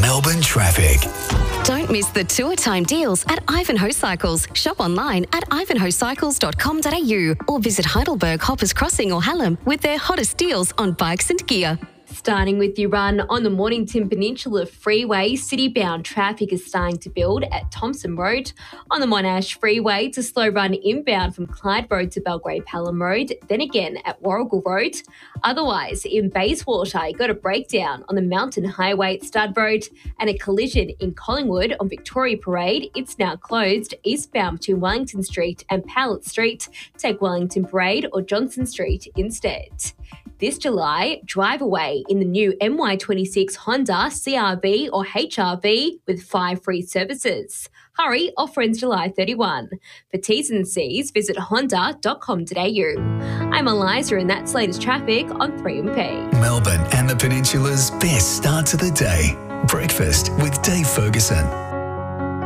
Melbourne traffic. Don't miss the tour time deals at Ivanhoe Cycles. Shop online at ivanhoecycles.com.au or visit Heidelberg, Hoppers Crossing or Hallam with their hottest deals on bikes and gear. Starting with your run on the Mornington Peninsula Freeway, city-bound traffic is starting to build at Thompson Road. On the Monash Freeway, it's a slow run inbound from Clyde Road to Belgrave Pelham Road, then again at Warrigal Road. Otherwise, in Bayswater, you got a breakdown on the Mountain Highway at Stud Road and a collision in Collingwood on Victoria Parade. It's now closed eastbound between Wellington Street and Powlett Street. Take Wellington Parade or Johnson Street instead. This July, drive away in the new MY26 Honda CR-V or HR-V with 5 free services. Hurry, offer ends July 31. For T's and C's, visit honda.com.au. I'm Eliza and that's latest traffic on 3MP. Melbourne and the Peninsula's best start to the day. Breakfast with Dave Ferguson.